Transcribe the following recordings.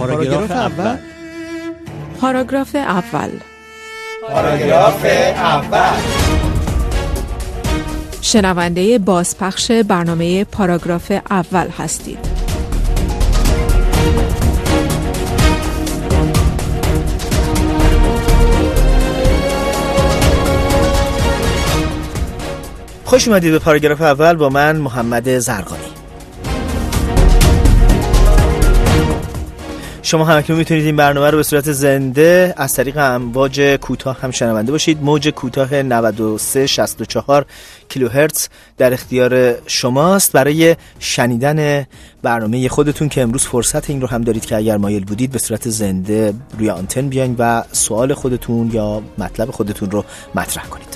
پاراگراف اول. پاراگراف اول. پاراگراف اول. شنونده بازپخش برنامه پاراگراف اول هستید. خوش اومدید به پاراگراف اول با من محمد زرقانی. شما همکنون میتونید این برنامه رو به صورت زنده از طریق امواج کوتاه هم شنونده باشید. موج کوتاه 9364 کیلوهرتز در اختیار شماست برای شنیدن برنامه خودتون که امروز فرصت این رو هم دارید که اگر مایل بودید به صورت زنده روی آنتن بیاین و سوال خودتون یا مطلب خودتون رو مطرح کنید.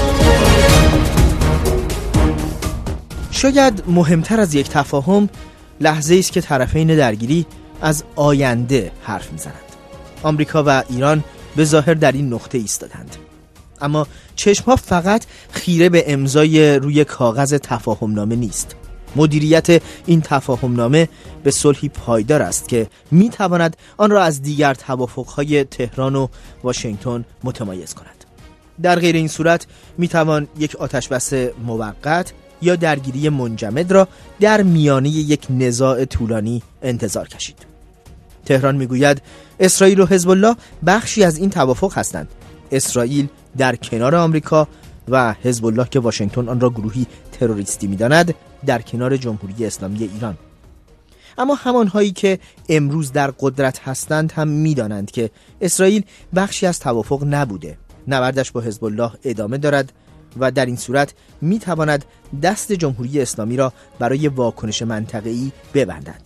شاید مهمتر از یک تفاهم لحظه است که طرفین درگیری از آینده حرف میزنند. آمریکا و ایران به ظاهر در این نقطه ایستادند، اما چشمها فقط خیره به امضای روی کاغذ تفاهمنامه نیست. مدیریت این تفاهمنامه به صلحی پایدار است که میتواند آن را از دیگر توافقهای تهران و واشنگتن متمایز کند. در غیر این صورت میتوان یک آتشبس موقت یا درگیری منجمد را در میانه یک نزاع طولانی انتظار کشید. تهران میگوید اسرائیل و حزب الله بخشی از این توافق هستند. اسرائیل در کنار آمریکا و حزب الله که واشنگتن آن را گروهی تروریستی می‌داند در کنار جمهوری اسلامی ایران. اما همانهایی که امروز در قدرت هستند هم می‌دانند که اسرائیل بخشی از توافق نبوده. نبردش با حزب الله ادامه دارد و در این صورت می‌تواند دست جمهوری اسلامی را برای واکنش منطقه‌ای ببندد.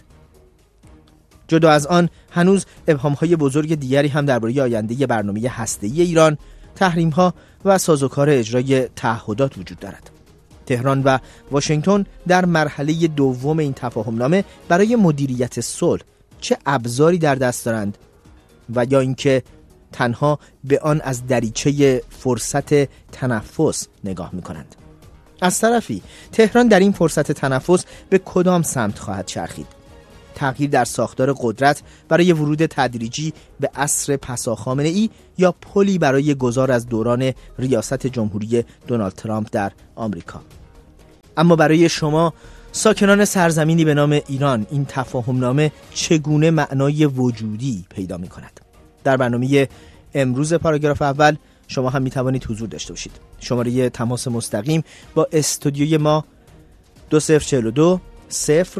جدا از آن هنوز ابهام‌های بزرگ دیگری هم درباره آینده برنامه هسته‌ای ایران، تحریم‌ها و سازوکار اجرای تعهدات وجود دارد. تهران و واشنگتن در مرحله دوم این تفاهمنامه برای مدیریت صلح چه ابزاری در دست دارند و یا اینکه تنها به آن از دریچه فرصت تنفس نگاه می‌کنند. از طرفی تهران در این فرصت تنفس به کدام سمت خواهد چرخید؟ تغییر در ساختار قدرت برای ورود تدریجی به عصر پساخامنه‌ای یا پلی برای گذار از دوران ریاست جمهوری دونالد ترامپ در آمریکا؟ اما برای شما ساکنان سرزمینی به نام ایران این تفاهمنامه چگونه معنای وجودی پیدا می‌کند؟ در برنامه امروز پاراگراف اول شما هم می‌توانید حضور داشته باشید. شماره تماس مستقیم با استودیوی ما 2042 0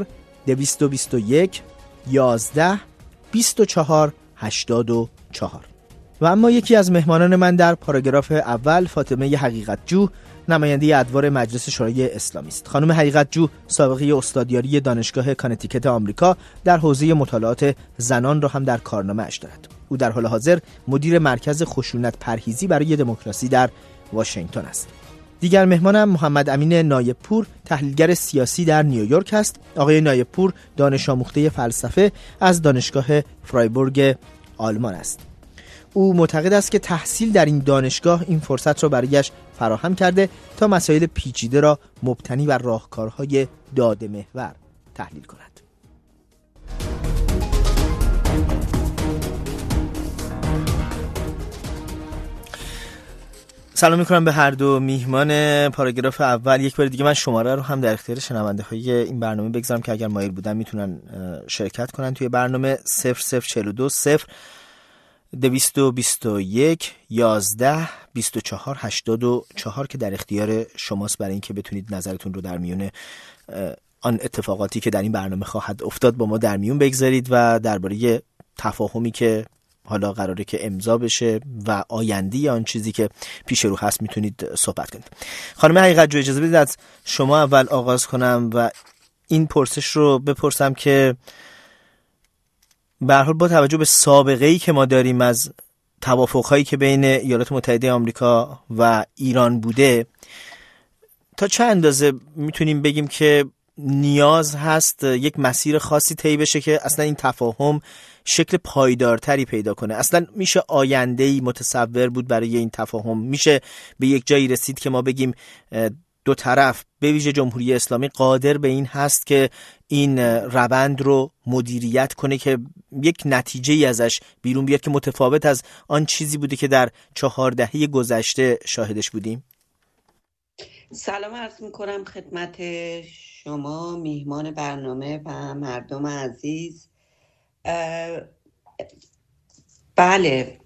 221 11 24 84. و اما یکی از مهمانان من در پاراگراف اول فاطمه حقیقت جو، نماینده ادوار مجلس شورای اسلامی است. خانم حقیقت جو سابقه استادیاری دانشگاه کانتیکت آمریکا در حوزه مطالعات زنان را هم در کارنامه اش دارد. او در حال حاضر مدیر مرکز خشونت پرهیزی برای دموکراسی در واشنگتن است. دیگر مهمانم محمد امین نایب‌پور، تحلیلگر سیاسی در نیویورک است. آقای نایب‌پور دانش آموخته فلسفه از دانشگاه فرایبورگ آلمان است. او معتقد است که تحصیل در این دانشگاه این فرصت را برایش فراهم کرده تا مسائل پیچیده را مبتنی بر راهکارهای داده محور تحلیل کند. سلام میکنم به هر دو میهمان پاراگراف اول. یک بار دیگه من شماره رو هم در اختیار شنونده های این برنامه بگذارم که اگر مایل بودن میتونن شرکت کنن توی برنامه 0042 0 221 11 24 84 که در اختیار شماست برای اینکه بتونید نظرتون رو در میون آن اتفاقاتی که در این برنامه خواهد افتاد با ما در میون بگذارید و درباره تفاهمی که حالا قراره که امضا بشه و آینده آن چیزی که پیش رو هست میتونید صحبت کنید. خانم حقیقت جو، اجازه بدید از شما اول آغاز کنم و این پرسش رو بپرسم که به هر حال با توجه به سابقه‌ای که ما داریم از توافق‌هایی که بین ایالات متحده آمریکا و ایران بوده، تا چه اندازه میتونیم بگیم که نیاز هست یک مسیر خاصی طی بشه که اصلا این تفاهم شکل پایدارتری پیدا کنه؟ اصلا میشه آینده‌ای متصور بود برای این تفاهم؟ میشه به یک جایی رسید که ما بگیم دو طرف به ویژه جمهوری اسلامی قادر به این هست که این روند رو مدیریت کنه که یک نتیجه ای ازش بیرون بیاد که متفاوت از آن چیزی بوده که در 4 دهه گذشته شاهدش بودیم؟ سلام عرض میکنم خدمت شما میهمان برنامه و مردم عزیز. بله،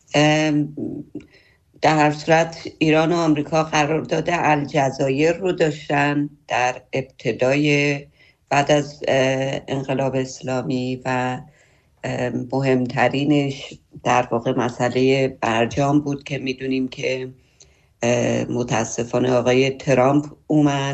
در هر صورت ایران و آمریکا قرارداد الجزایر رو داشتن در ابتدای بعد از انقلاب اسلامی و مهمترینش در واقع مسئله برجام بود که میدونیم که متاسفانه آقای ترامپ اومد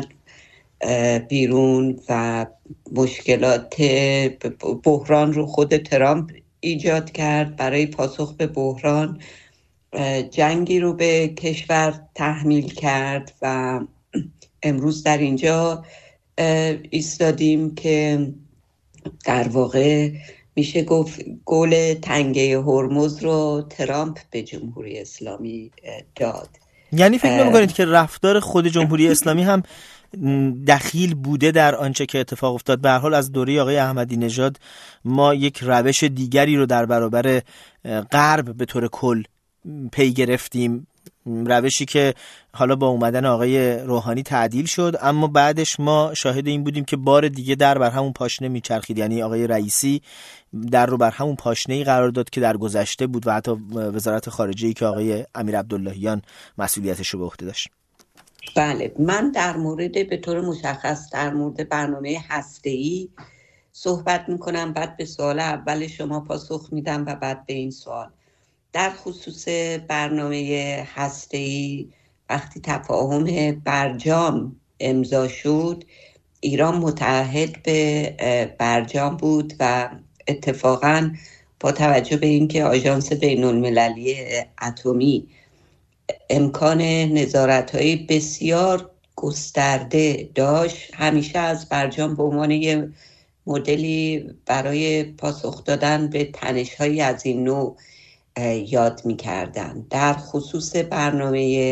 بیرون و مشکلات بحران رو خود ترامپ ایجاد کرد. برای پاسخ به بحران جنگی رو به کشور تحمیل کرد و امروز در اینجا ایستادیم که در واقع میشه گفت گل تنگه هرمز رو ترامپ به جمهوری اسلامی داد. یعنی فکر نمی‌کنید که رفتار خود جمهوری اسلامی هم دخیل بوده در آنچه که اتفاق افتاد؟ به هر حال از دوره آقای احمدی نژاد ما یک روش دیگری رو در برابر غرب به طور کل پی گرفتیم، روشی که حالا با اومدن آقای روحانی تعدیل شد، اما بعدش ما شاهد این بودیم که بار دیگه در بر همون پاشنه میچرخید. یعنی آقای رئیسی در رو بر همون پاشنه‌ای قرار داد که در گذشته بود و حتی وزارت خارجه‌ای که آقای امیر عبداللهیان مسئولیتش رو به عهده داشت. بله، من در مورد به طور مشخص در مورد برنامه هسته‌ای صحبت میکنم، بعد به سوال اول شما پاسخ میدم و بعد به این سوال. در خصوص برنامه هسته‌ای وقتی تفاهم برجام امضا شد، ایران متعهد به برجام بود و اتفاقاً با توجه به اینکه آژانس بین‌المللی اتمی امکان نظارت‌های بسیار گسترده داشت، همیشه از برجام به عنوان یه مدلی برای پاسخ دادن به تنش‌های از این نوع یاد می‌کردن. در خصوص برنامه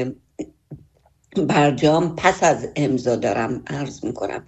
برجام پس از امضا دارم عرض می‌کنم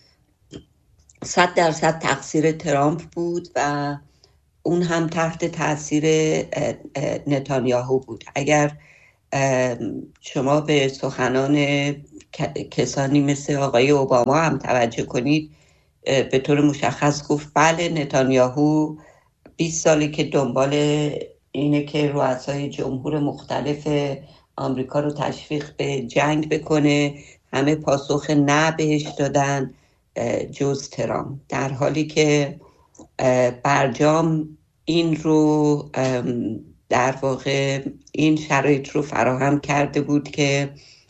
100% تقصیر ترامپ بود و اون هم تحت تاثیر نتانیاهو بود. اگر شما به سخنان کسانی مثل آقای اوباما هم توجه کنید، به طور مشخص گفت بله نتانیاهو 20 ساله که دنبال اینه که رؤسای جمهور مختلف آمریکا رو تشویق به جنگ بکنه، همه پاسخ نه بهش دادن جز ترامپ، در حالی که برجام این رو در واقع این شرایط رو فراهم کرده بود که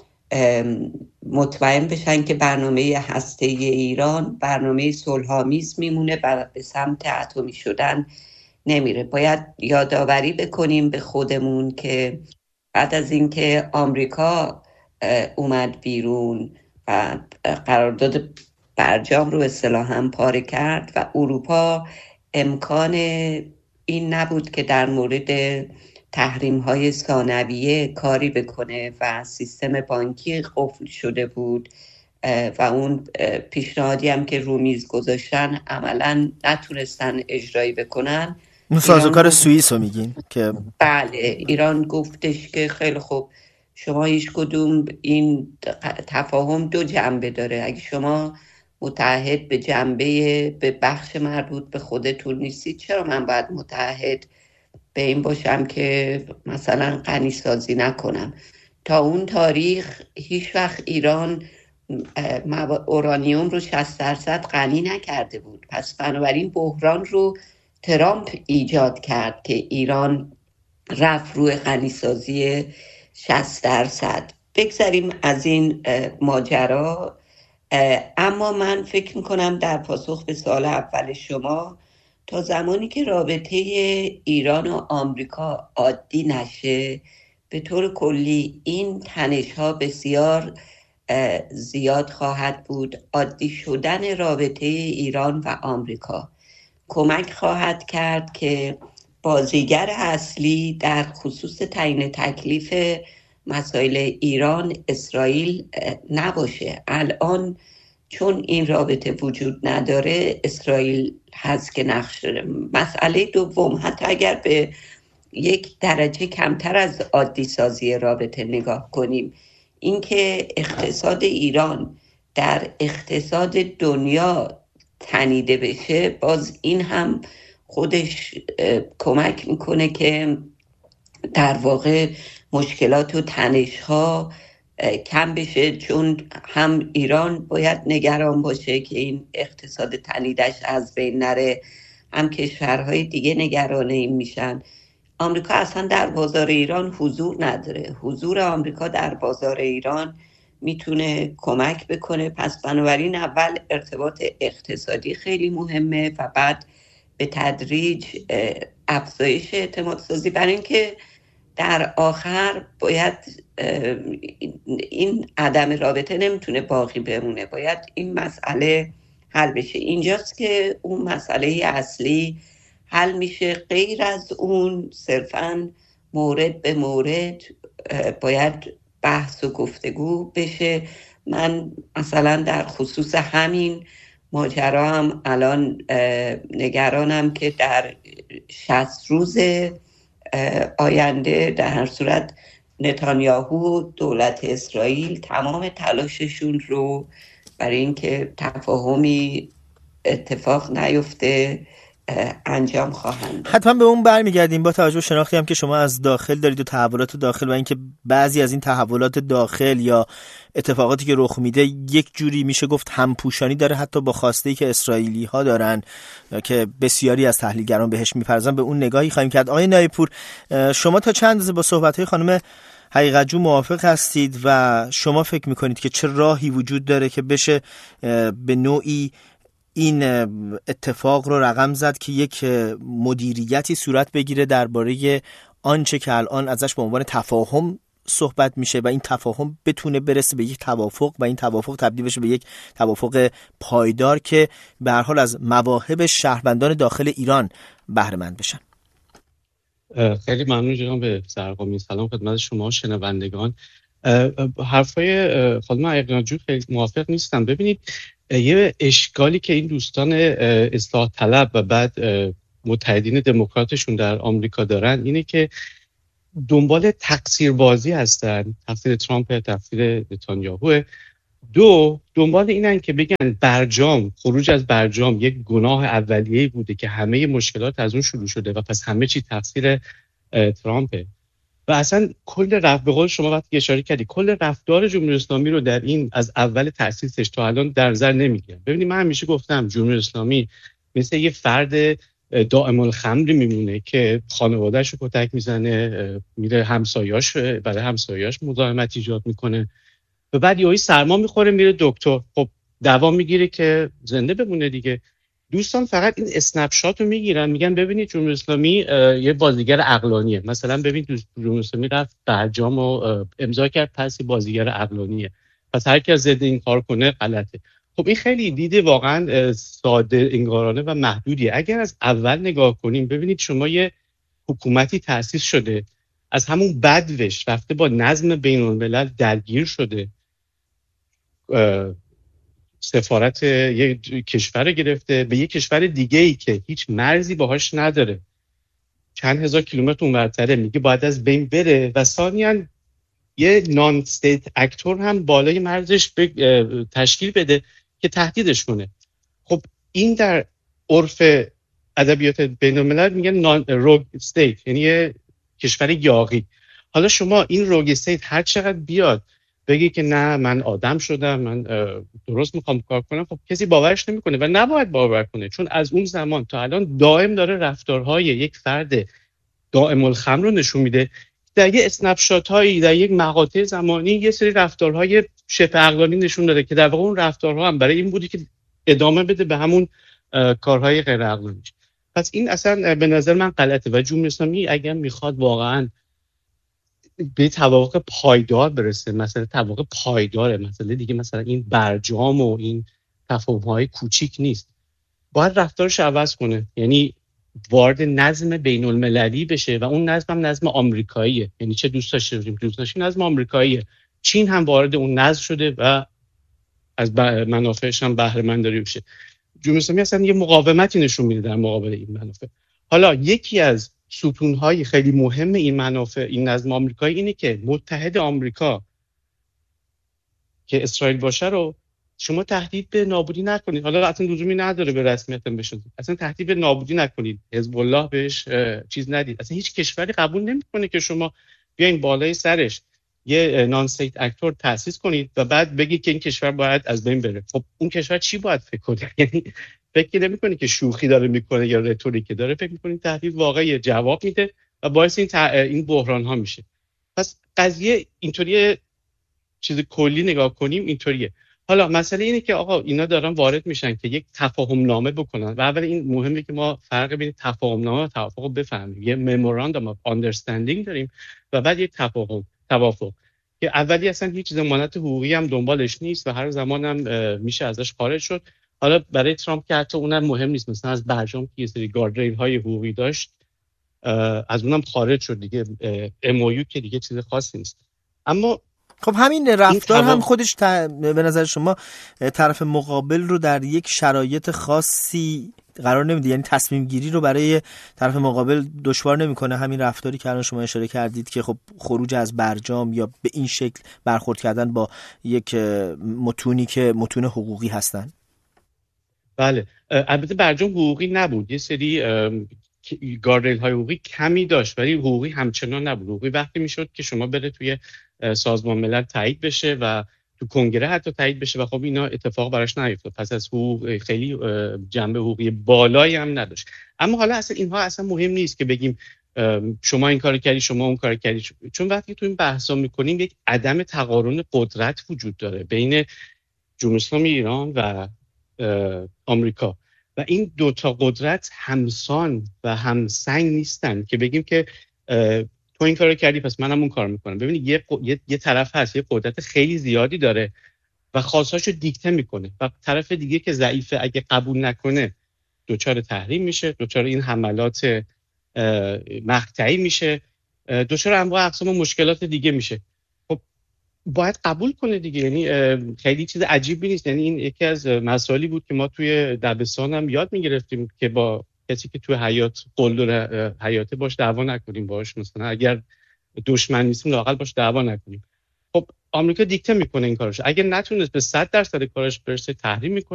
مطمئن بشن که برنامه هسته‌ای ایران برنامه صلح‌آمیز میمونه و به سمت اتمی شدن نمیره. باید یادآوری بکنیم به خودمون که بعد از اینکه آمریکا اومد بیرون و قرارداد برجام رو اصطلاحاً پاره کرد و اروپا امکان این نبود که در مورد تحریم‌های ثانویه کاری بکنه و سیستم بانکی قفل شده بود و اون پیشنهادی هم که رو میز گذاشتن عملاً نتونستن اجرایی بکنن. سازوکار سوئیس رو میگین که بله، ایران گفتش که خیلی خوب، شما هیچ کدوم این تفاهم دو جنبه داره، اگه شما متعهد به جنبه به بخش مربوط به خودتون نیستید، چرا من باید متعهد به این باشم که مثلا غنی سازی نکنم؟ تا اون تاریخ هیچ وقت ایران اورانیوم رو 60% غنی نکرده بود. پس بنابراین بحران رو ترامپ ایجاد کرد که ایران رفت روی غنی سازی 60%. بگذاریم از این ماجرا، اما من فکر میکنم در پاسخ به سوال اول شما، تا زمانی که رابطه ایران و آمریکا عادی نشه، به طور کلی این تنش‌ها بسیار زیاد خواهد بود. عادی شدن رابطه ایران و آمریکا کمک خواهد کرد که بازیگر اصلی در خصوص تعیین تکلیف مسائل ایران اسرائیل نباشه. الان چون این رابطه وجود نداره، اسرائیل هست که نقش داره. مسئله دوم، حتی اگر به یک درجه کمتر از عادی سازی رابطه نگاه کنیم، اینکه اقتصاد ایران در اقتصاد دنیا تنیده بشه، باز این هم خودش کمک میکنه که در واقع مشکلات و تنش‌ها کم بشه، چون هم ایران باید نگران باشه که این اقتصاد تنیدش از بین نره، هم کشورهای دیگه نگران این میشن. آمریکا اصلا در بازار ایران حضور نداره. حضور آمریکا در بازار ایران میتونه کمک بکنه. پس بنابراین اول ارتباط اقتصادی خیلی مهمه و بعد به تدریج افزایش اعتماد سازی، برای اینکه در آخر باید این عدم رابطه نمیتونه باقی بمونه، باید این مسئله حل بشه. اینجاست که اون مسئله اصلی حل میشه. غیر از اون صرفاً مورد به مورد باید بحث و گفتگو بشه. من مثلا در خصوص همین ماجرا هم الان نگرانم که در 60 روز آینده در هر صورت نتانیاهو دولت اسرائیل تمام تلاششون رو برای اینکه تفاهمی اتفاق نیفته انجام خواهند. حتما به اون برمیگردیم با توجه به شناختی هم که شما از داخل دارید و تحولات داخل و اینکه بعضی از این تحولات داخل یا اتفاقاتی که رخ میده یک جوری میشه گفت همپوشانی داره حتی با خواسته‌ای که اسرائیلی ها دارن که بسیاری از تحلیلگران بهش میپردازن. به اون نگاهی خواهیم کرد. آقای نایب‌پور، شما تا چند اندازه با صحبت‌های خانم حقیقت‌جو موافق هستید و شما فکر میکنید که چه راهی وجود داره که بشه به نوعی این اتفاق رو رقم زد که یک مدیریتی صورت بگیره درباره آنچه که الان ازش به عنوان تفاهم صحبت میشه و این تفاهم بتونه برسه به یک توافق و این توافق تبدیل بشه به یک توافق پایدار که به هر حال از مواهب شهروندان داخل ایران بهره مند بشن؟ خیلی ممنون جناب زرقامی. سلام خدمت شما شنوندگان. حرفای خانم حقیقت‌جو خیلی موافق نیستم. ببینید یه اشکالی که این دوستان اصلاح طلب و بعد متحدین دموکراتشون در آمریکا دارن اینه که دنبال تقصیربازی هستن، تقصیر ترامپ، تقصیر نتانیاهو. دنبال اینن که بگن برجام، خروج از برجام یک گناه اولیه‌ای بوده که همه مشکلات از اون شروع شده و پس همه چی تقصیر ترامپه. و اصلا کل به قول شما وقتی اشاره کردی کل رفتار جمهوری اسلامی رو در این از اول تأسیسش تا الان در نظر نمیگیرن. ببینید من همیشه گفتم جمهوری اسلامی مثل یه فرد دائم الخمر میمونه که خانواده‌اش رو کتک میزنه، میره همسایه‌اش برای همسایه‌اش مزاحمت ایجاد میکنه و بعد یهو سرما میخوره میره دکتر، خب دوا میگیره که زنده بمونه دیگه. دوستان فقط این اسنپ شات رو میگیرن، میگن ببینید جمهوری اسلامی یه بازیگر عقلانیه. مثلا ببینید جمهوری اسلامی رفت برجام رو امضا کرد، پس بازیگر عقلانیه، پس هر کی ضد این کار کنه غلطه. خب این خیلی دیده واقعا ساده انگارانه و محدودیه. اگر از اول نگاه کنیم ببینید شما یه حکومتی تأسیس شده، از همون بدوش رفته با نظم بین‌الملل درگیر شده، سفارت یک کشور گرفته به یک کشور دیگه‌ای که هیچ مرزی باهاش نداره، چند هزار کیلومتر اونورتره، میگه باید از بین بره و ثانیاً یه نان استیت اکتور هم بالای مرزش تشکیل بده که تهدیدش کنه. خب این در عرف ادبیات بین‌الملل میگن نان روگ استیت، یعنی یه کشور یاغی. حالا شما این روگ استیت هر چقدر بیاد بگی که نه من آدم شدم، من درست میخوام کار کنم، خب کسی باورش نمیکنه و نباید باور کنه، چون از اون زمان تا الان دائم داره رفتارهای یک فرد دائم الخمر رو نشون میده. در یه اسنپ شات هایی در یک مقاطع زمانی یه سری رفتارهای شبه عقلانی نشون داده که در واقع اون رفتارها هم برای این بودی که ادامه بده به همون کارهای غیر عقلانیش. پس این اصلا به نظر من غلطه و جمهوری اسلامی اگر میخواد واقعا به توافق پایدار برسه، مثلا توافق پایداره، مثلا دیگه مثلا این برجام و این تفاهم‌های کوچیک نیست، باید رفتارش عوض کنه، یعنی وارد نظم بین‌المللی بشه و اون نظم هم نظم آمریکاییه. یعنی چه دوست داشتیم نظم آمریکاییه. چین هم وارد اون نظم شده و از منافعش هم بهره مند داره بشه. جمهوری اسلامی اصلا یه مقاومتی نشون میده در مقابل این منافع. حالا یکی از ستونهای خیلی مهم این منافع، این نظم آمریکایی اینه که متحد آمریکا که اسرائیل باشه رو شما تهدید به نابودی نکنید. حالا اصلا لزومی نداره به رسمیت بشه، اصلا تهدید به نابودی نکنید، حزب الله بهش چیز ندید. اصلا هیچ کشوری قبول نمیکنه که شما بیاین بالای سرش یه نان استیت اکتور تأسیس کنید و بعد بگید که این کشور باید از بین بره. خب اون کشور چی باید فکر کنه؟ یعنی فکر نمی‌کنه که شوخی داره میکنه یا رتوریک داره، فکر می‌کنه تهدید واقعی جواب میده و باعث این بحران ها میشه. پس قضیه اینطوریه، چیز کلی نگاه کنیم اینطوریه. حالا مسئله اینه که آقا اینا دارن وارد میشن که یک تفاهم نامه بکنن و اول این مهمه که ما فرق بین تفاهم نامه و توافق رو بفهمیم. یه مموراندوم اف آندرستندینگ داریم و بعد یک توافق که اولی اصلا هیچ ضمانت حقوقی هم دنبالش نیست و هر زمان هم میشه ازش خارج شد. حالا برای ترامپ که حتی اونم مهم نیست، مثلا از برجام که یه سری گاردریل های حقوقی داشت از اونم خارج شد دیگه، MOU که دیگه چیز خاصی نیست. اما خب همین رفتار هم خودش به نظر شما طرف مقابل رو در یک شرایط خاصی قرار نمیده؟ یعنی تصمیم گیری رو برای طرف مقابل دشوار نمیکنه همین رفتاری که الان شما اشاره کردید که خب خروج از برجام یا به این شکل برخورد کردن با یک متونی که متون حقوقی هستن؟ بله، البته برجام حقوقی نبود، یه سری گاردریل های حقوقی کمی داشت ولی حقوقی همچنان نبود. حقوقی وقتی میشد که شما بره توی سازمان ملل تایید بشه و تو کنگره حتی تایید بشه و خب اینا اتفاق براش نیفتاد. پس از حقوق خیلی جنبه حقوقی بالایی هم نداشت. اما حالا اصلا اینها اصلا مهم نیست که بگیم شما این کارو کردی شما اون کارو کردی، چون وقتی تو این بحثا میکنیم یک عدم تقارن قدرت وجود داره بین جمهوری اسلامی ایران و آمریکا و این دوتا قدرت همسان و همسنگ نیستن که بگیم که تو این کارو کردی پس منم اون کار میکنم. ببینید یه طرف هست یه قدرت خیلی زیادی داره و خواستاشو دیکته میکنه و طرف دیگه که ضعیفه اگه قبول نکنه دوچار تحریم میشه، دوچار این حملات مقطعی میشه، دوچار انواع اقسام مشکلات دیگه میشه. خب باید قبول کنه دیگه. یعنی خیلی چیز عجیبی نیست. یعنی این یکی از مسائلی بود که ما توی دبستان هم یاد میگرفتیم که با کسی که توی حیات قلدر حیاته باش دعوا نکنیم، باش مثلا اگر دشمن نیستیم لااقل باش دعوا نکنیم. خب آمریکا دیکته میکنه این کارش، اگه نتونست به 100% کارش برسه تحریم میکنه.